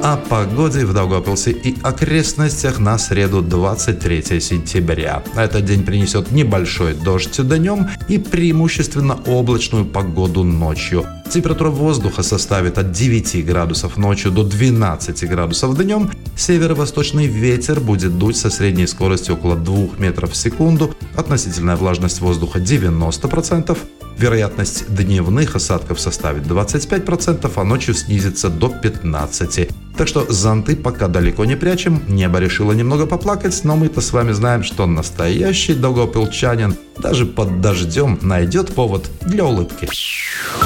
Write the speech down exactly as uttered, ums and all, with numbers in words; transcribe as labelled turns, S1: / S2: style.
S1: о погоде в Даугавпилсе и окрестностях на среду двадцать третьего сентября. Этот день принесет небольшой дождь днем и преимущественно облачную погоду ночью. Температура воздуха составит от девяти градусов ночью до двенадцати градусов днем. Северо-восточный ветер будет дуть со средней скоростью около двух метров в секунду. Относительная влажность воздуха девяносто процентов. Вероятность дневных осадков составит двадцать пять процентов, а ночью снизится до пятнадцати процентов. Так что зонты пока далеко не прячем. Небо решило немного поплакать, но мы-то с вами знаем, что настоящий даугавпилчанин даже под дождем найдет повод для улыбки.